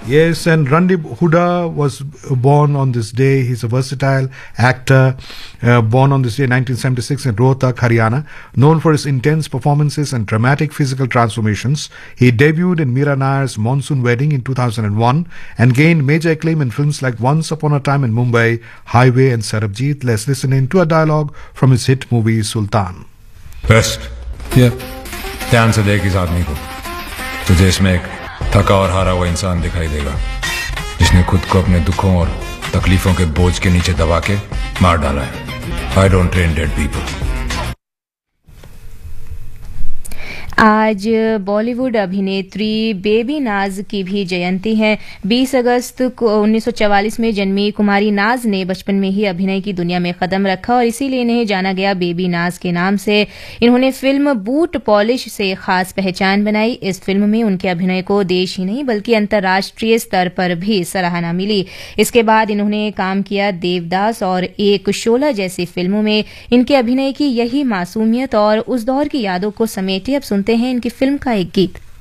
Yes, and Randeep Hooda was born on this day. He's a versatile actor, born on this day 1976 in Rohtak, Haryana. Known for his intense performances and dramatic physical transformations, he debuted in Meera Nair's Monsoon Wedding in 2001 and gained major acclaim in films like Once Upon a Time in Mumbai, Highway and Sarabjit. Let's listen into a dialogue from his hit movie Sultan. Best. Yeah. ध्यान से देख इस आदमी को, तुझे इसमें एक थका और हारा हुआ इंसान दिखाई देगा जिसने खुद को अपने दुखों और तकलीफों के बोझ के नीचे दबा के मार डाला है। I don't train dead people. आज बॉलीवुड अभिनेत्री बेबी नाज की भी जयंती है। 20 अगस्त को 1944 में जन्मी कुमारी नाज ने बचपन में ही अभिनय की दुनिया में कदम रखा और इसीलिए इन्हें जाना गया बेबी नाज के नाम से। इन्होंने फिल्म बूट पॉलिश से खास पहचान बनाई। इस फिल्म में उनके अभिनय को देश ही नहीं बल्कि अंतर्राष्ट्रीय स्तर पर भी सराहना मिली। इसके बाद इन्होंने काम किया देवदास और एक शोला जैसी फिल्मों में। इनके अभिनय की यही मासूमियत और उस दौर की यादों को समेटे अब सुनते हैं इनकी फिल्म का एक गीत।